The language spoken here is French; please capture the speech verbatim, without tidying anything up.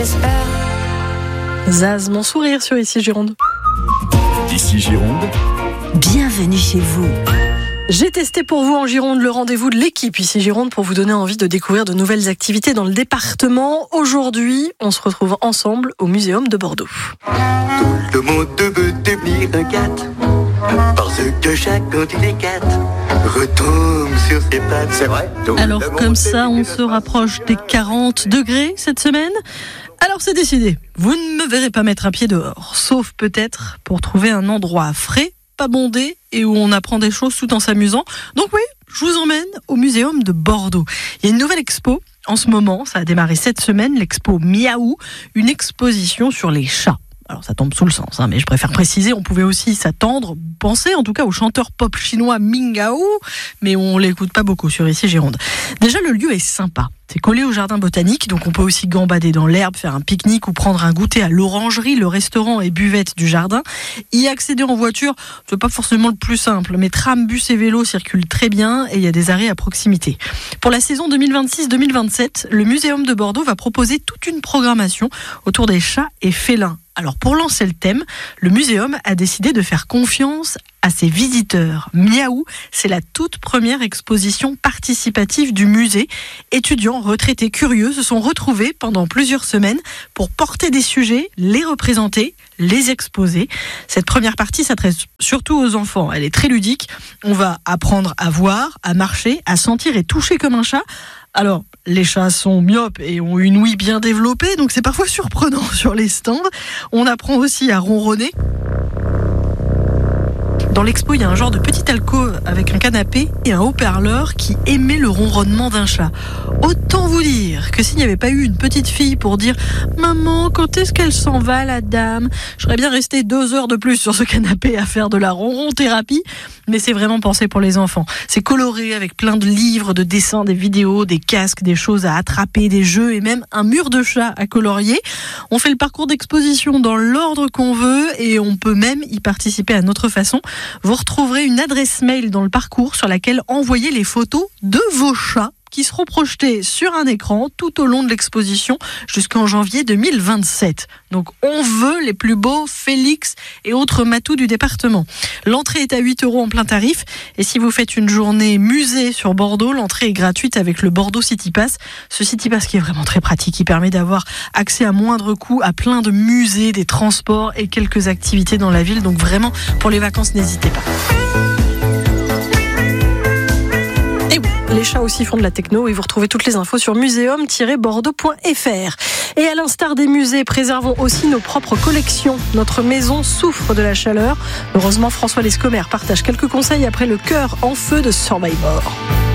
Zaz, mon sourire sur Ici Gironde. Ici Gironde, bienvenue chez vous. J'ai testé pour vous en Gironde le rendez-vous de l'équipe Ici Gironde pour vous donner envie de découvrir de nouvelles activités dans le département. Aujourd'hui, on se retrouve ensemble au Muséum de Bordeaux. Tout le monde veut devenir un gâte, parce que chacun des gâtes retombe sur ses pattes. C'est vrai. Tout Alors le monde comme ça, veut on se rapproche des quarante degrés cette semaine. Alors c'est décidé, vous ne me verrez pas mettre un pied dehors, sauf peut-être pour trouver un endroit frais, pas bondé et où on apprend des choses tout en s'amusant. Donc oui, je vous emmène au Muséum de Bordeaux. Il y a une nouvelle expo en ce moment, ça a démarré cette semaine, l'expo Miaou, une exposition sur les chats. Alors ça tombe sous le sens, hein, mais je préfère préciser, on pouvait aussi s'attendre, penser en tout cas au chanteur pop chinois Mingao, mais on l'écoute pas beaucoup sur Ici Gironde. Déjà le lieu est sympa, c'est collé au jardin botanique, donc on peut aussi gambader dans l'herbe, faire un pique-nique ou prendre un goûter à l'orangerie, le restaurant et buvette du jardin. Y accéder en voiture, c'est pas forcément le plus simple, mais tram, bus et vélo circulent très bien et il y a des arrêts à proximité. Pour la saison deux mille vingt-six deux mille vingt-sept, le Muséum de Bordeaux va proposer toute une programmation autour des chats et félins. Alors pour lancer le thème, le muséum a décidé de faire confiance à ses visiteurs. Miaou, c'est la toute première exposition participative du musée. Étudiants, retraités, curieux se sont retrouvés pendant plusieurs semaines pour porter des sujets, les représenter, les exposer. Cette première partie s'adresse surtout aux enfants. Elle est très ludique. On va apprendre à voir, à marcher, à sentir et toucher comme un chat. Alors, les chats sont myopes et ont une ouïe bien développée, donc c'est parfois surprenant sur les stands. On apprend aussi à ronronner. Dans l'expo, il y a un genre de petite alcôve avec un canapé et un haut-parleur qui émet le ronronnement d'un chat. Autant vous dire que s'il n'y avait pas eu une petite fille pour dire « Maman, quand est-ce qu'elle s'en va, la dame ?» Je serais bien resté deux heures de plus sur ce canapé à faire de la ronron-thérapie. Mais c'est vraiment pensé pour les enfants. C'est coloré avec plein de livres, de dessins, des vidéos, des casques, des choses à attraper, des jeux et même un mur de chat à colorier. On fait le parcours d'exposition dans l'ordre qu'on veut et on peut même y participer à notre façon. Vous retrouverez une adresse mail dans le parcours sur laquelle envoyer les photos de vos chats qui seront projetés sur un écran tout au long de l'exposition jusqu'en janvier deux mille vingt-sept. Donc on veut les plus beaux Félix et autres matous du département. L'entrée est à huit euros en plein tarif et si vous faites une journée musée sur Bordeaux, l'entrée est gratuite avec le Bordeaux City Pass. Ce City Pass qui est vraiment très pratique, qui permet d'avoir accès à moindre coût à plein de musées, des transports et quelques activités dans la ville. Donc vraiment, pour les vacances, n'hésitez pas. Les chats aussi font de la techno et vous retrouvez toutes les infos sur muséum tiret bordeaux point f r. Et à l'instar des musées, préservons aussi nos propres collections. Notre maison souffre de la chaleur. Heureusement, François Lescomer partage quelques conseils après le cœur en feu de Survivor.